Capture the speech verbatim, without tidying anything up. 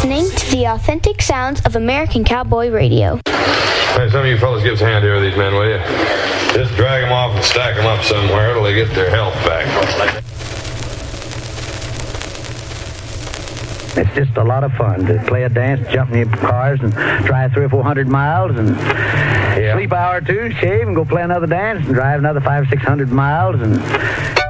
listening to the authentic sounds of American Cowboy Radio. Hey, some of you fellas give us a hand here with these men, will you? Just drag them off and stack them up somewhere till they get their health back. It's just a lot of fun to play a dance, jump in your cars, and drive three or four hundred miles, and yeah. sleep an hour or two, shave, and go play another dance, and drive another five or six hundred miles, and